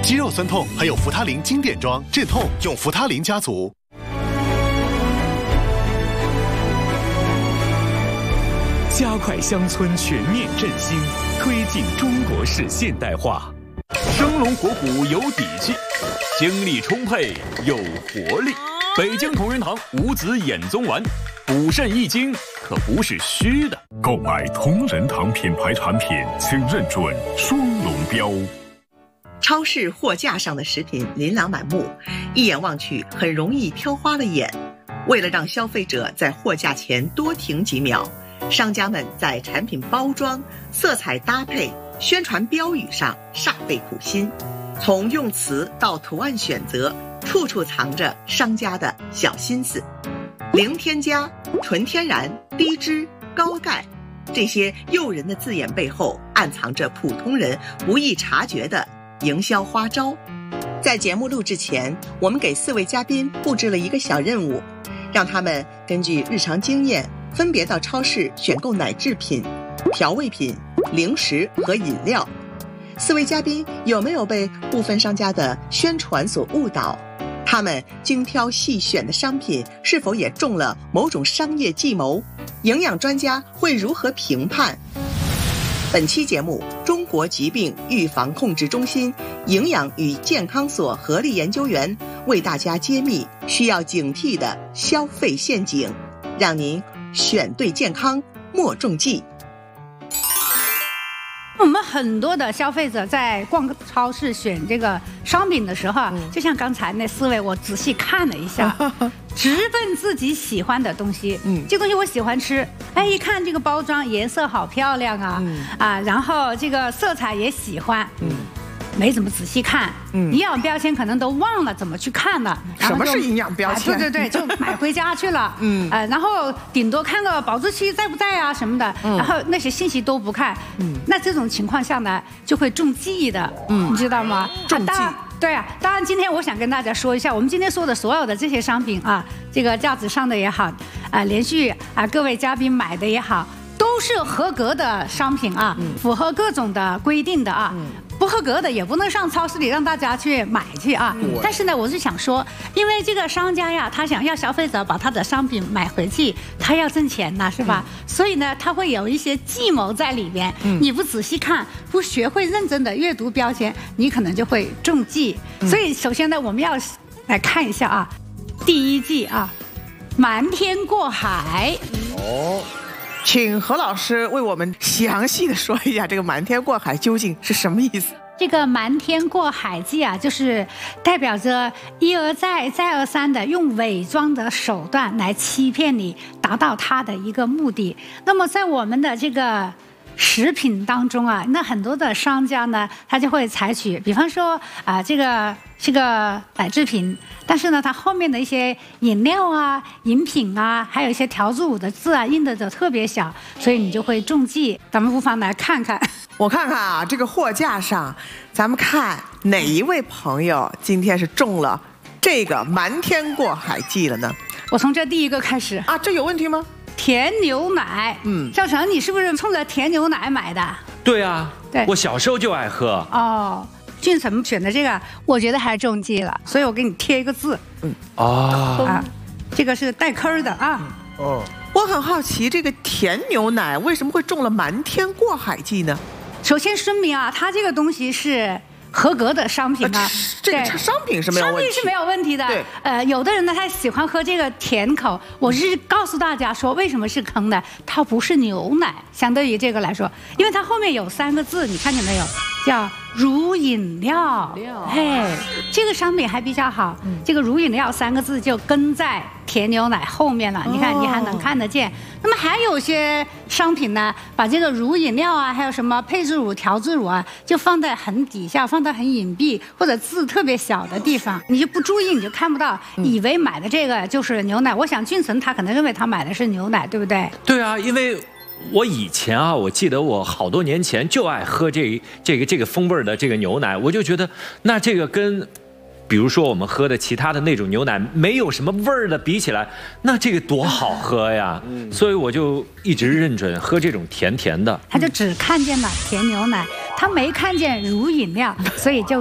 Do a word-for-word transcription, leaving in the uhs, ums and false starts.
肌肉酸痛还有扶他林经典装，镇痛用扶他林家族。 加快乡村全面振兴，推进中国式现代化。生龙活虎有底气，精力充沛有活力。北京同仁堂五子衍宗丸，补肾益精可不是虚的。 购买同仁堂品牌产品，请认准双龙标。 超市货架上的食品琳琅满目，一眼望去很容易挑花了眼。为了让消费者在货架前多停几秒，商家们在产品包装、色彩搭配、宣传标语上煞费苦心，从用词到图案选择，处处藏着商家的小心思。零添加、纯天然、低脂、高钙，这些诱人的字眼背后，暗藏着普通人不易察觉的营销花招。在节目录制前，我们给四位嘉宾布置了一个小任务，让他们根据日常经验，分别到超市选购奶制品、调味品、零食和饮料。四位嘉宾有没有被部分商家的宣传所误导？他们精挑细选的商品是否也中了某种商业计谋？营养专家会如何评判？本期节目，中国疾病预防控制中心营养与健康所合力研究员为大家揭秘需要警惕的消费陷阱，让您选对健康，莫中计。 我们很多的消费者在逛超市选这个商品的时候啊，嗯、就像刚才那四位，我仔细看了一下，直奔自己喜欢的东西。嗯，这东西我喜欢吃，哎，一看这个包装颜色好漂亮啊，嗯、啊，然后这个色彩也喜欢。嗯。没怎么仔细看，嗯，营养标签可能都忘了怎么去看了。 什么是营养标签？ 啊、对对对，就买回家去了，嗯，呃，然后顶多看个保质期在不在啊什么的，嗯、然后那些信息都不看，嗯，那这种情况下呢，就会中计的，嗯，你知道吗？ 中计。 啊对啊，当然今天我想跟大家说一下，我们今天说的所有的这些商品啊，这个架子上的也好，啊、呃，连续啊各位嘉宾买的也好，都是合格的商品啊，嗯、符合各种的规定的啊。嗯不合格的也不能上超市里让大家去买去啊！嗯、但是呢，我是想说，因为这个商家呀，他想要消费者把他的商品买回去，他要挣钱呐，是吧？嗯、所以呢，他会有一些计谋在里边。嗯、你不仔细看，不学会认真的阅读标签，你可能就会中计。嗯、所以，首先呢，我们要来看一下啊，第一计啊，瞒天过海。 哦。请何老师为我们详细的说一下这个瞒天过海究竟是什么意思？ 这个瞒天过海计啊，就是代表着一而再再而三的用伪装的手段来欺骗你，达到他的一个目的。那么在我们的这个食品当中啊，那很多的商家呢，他就会采取，比方说啊、呃，这个这个奶制品，但是呢，它后面的一些饮料啊、饮品啊，还有一些调制物的字啊，印的就特别小，所以你就会中计。咱们不妨来看看， 我看看啊，这个货架上，咱们看哪一位朋友今天是中了这个瞒天过海计了呢？ 我从这第一个开始啊，这有问题吗？ 甜牛奶，嗯，小陈，你是不是冲着甜牛奶买的？ 对啊，对，我小时候就爱喝。 哦，俊成选的这个，我觉得还中计了，所以我给你贴一个字，嗯， 哦， 啊，这个是带坑的啊。 哦，我很好奇，这个甜牛奶为什么会中了瞒天过海计呢？ 首先声明啊，它这个东西是合格的商品啊， 这个商品是没有问题， 商品是没有问题的。 对， 呃，有的人呢，他喜欢喝这个甜口，我是告诉大家说，为什么是坑的？它不是牛奶，相对于这个来说，因为它后面有三个字，你看见没有？叫乳饮料。嘿，这个商品还比较好，嗯、这个乳饮料三个字就跟在甜牛奶后面了。哦、你看，你还能看得见。那么还有些商品呢，把这个乳饮料啊，还有什么配制乳、调制乳啊，就放在很底下，放在很隐蔽或者字特别小的地方，你就不注意，你就看不到，嗯、以为买的这个就是牛奶。我想俊成他可能认为他买的是牛奶，对不对？ 对啊，因为我以前啊，我记得我好多年前就爱喝这这个这个风味的这个牛奶，我就觉得那这个跟比如说我们喝的其他的那种牛奶没有什么味儿的比起来，那这个多好喝呀！嗯、所以我就一直认准喝这种甜甜的。 他就只看见了甜牛奶，他没看见乳饮料，所以就